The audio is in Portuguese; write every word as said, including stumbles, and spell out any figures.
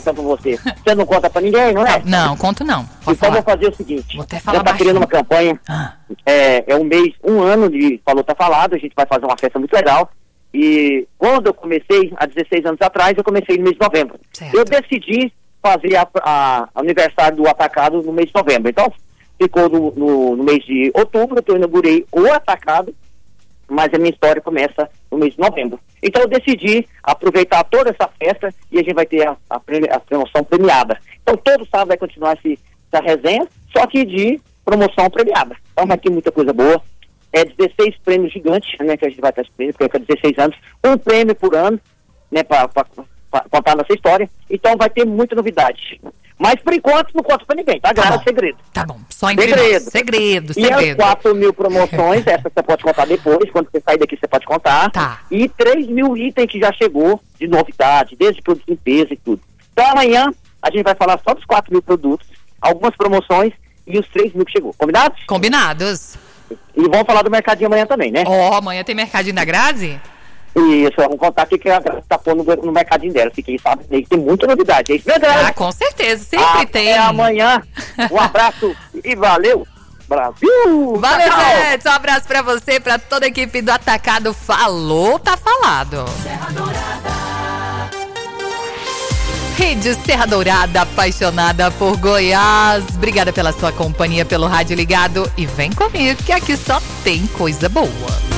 então pra você. Você não conta pra ninguém, não é? Não, conto não. Pode então falar. vou fazer o seguinte. Vou até falar já tá criando uma campanha. Ah. É, é um mês, um ano de Falou Tá Falado. A gente vai fazer uma festa muito legal. E quando eu comecei, há dezesseis anos atrás, eu comecei no mês de novembro. Certo. Eu decidi fazer a, a, a aniversário do Atacado no mês de novembro. Então, ficou no, no, no mês de outubro, que eu inaugurei o Atacado, mas a minha história começa no mês de novembro. Então eu decidi aproveitar toda essa festa e a gente vai ter a, a, a promoção premiada. Então todo sábado vai continuar esse, essa resenha, só que de promoção premiada. Então vai ter muita coisa boa. É dezesseis prêmios gigantes, né, que a gente vai ter prêmio, porque é dezesseis anos, um prêmio por ano, né, para contar nossa história. Então vai ter muita novidade. Mas por enquanto não conto pra ninguém, tá? Grava segredo. Tá bom, só entre segredo. nós. Segredo, e segredo. E as quatro mil promoções, essa você pode contar depois, quando você sair daqui você pode contar. Tá. E três mil itens que já chegou de novidade, desde produtos de limpeza e tudo. Então amanhã a gente vai falar só dos quatro mil produtos, algumas promoções e os três mil que chegou. Combinados? Combinados. E vamos falar do mercadinho amanhã também, né? Ó, oh, amanhã tem mercadinho da Grazi? Isso, vamos contar o que a Grazi tá pondo no, no mercadinho dela. Fiquei sabendo que tem muita novidade. É isso, né, Grazi? Ah, com certeza, sempre Até tem. Até amanhã. Um abraço e valeu, Brasil! Valeu, tchau. gente. Um abraço pra você, pra toda a equipe do Atacado. Falou, tá falado. Serra Dourada. Rede Serra Dourada, apaixonada por Goiás. Obrigada pela sua companhia, pelo rádio ligado. E vem comigo que aqui só tem coisa boa.